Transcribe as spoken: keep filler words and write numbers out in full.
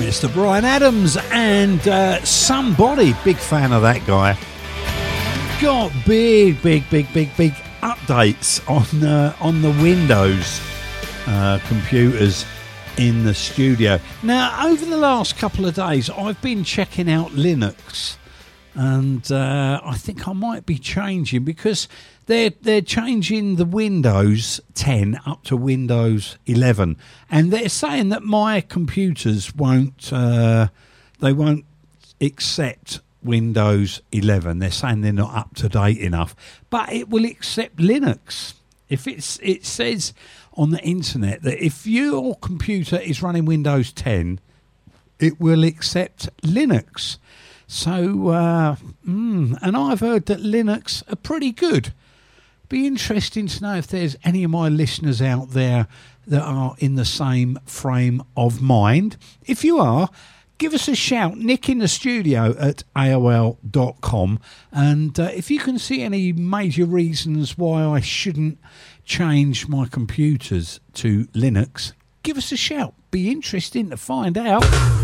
Mister Bryan Adams and uh, Somebody, big fan of that guy. Got big, big, big, big, big updates on uh, on the Windows uh, computers in the studio. Now, over the last couple of days, I've been checking out Linux, and uh, I think I might be changing because they're they're changing the Windows ten up to Windows eleven, and they're saying that my computers won't uh, they won't accept Windows eleven. They're saying they're not up to date enough, but it will accept Linux. If it's it says on the internet that if your computer is running Windows ten, it will accept Linux. So, uh, mm, and I've heard that Linux are pretty good. Be interesting to know if there's any of my listeners out there that are in the same frame of mind. If you are, give us a shout, Nick in the studio at A O L dot com. And uh, if you can see any major reasons why I shouldn't change my computers to Linux, give us a shout. Be interesting to find out.